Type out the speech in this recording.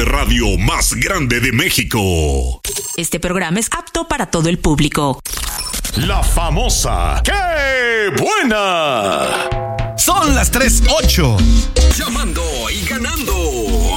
de radio más grande de México. Este programa es apto para todo el público. La famosa ¡Qué buena! Son las 3:08. Llamando y ganando.